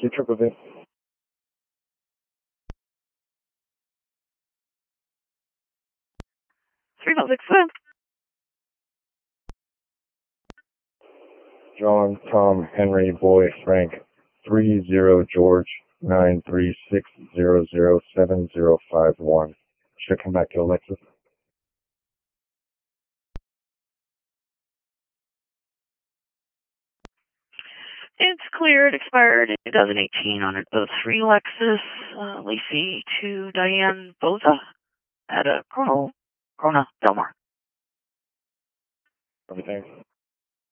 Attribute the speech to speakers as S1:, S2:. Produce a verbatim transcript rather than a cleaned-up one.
S1: you, Triple V.
S2: three five six seven.
S1: John, Tom, Henry, Boy, Frank, three zero George, nine three six zero zero seven zero five one. Should I come back to Alexis?
S2: It's cleared, expired in two thousand eighteen on an oh three Lexus, uh, Lacey to Diane Boza at a Chrono, Corona Del Mar.
S1: Everything.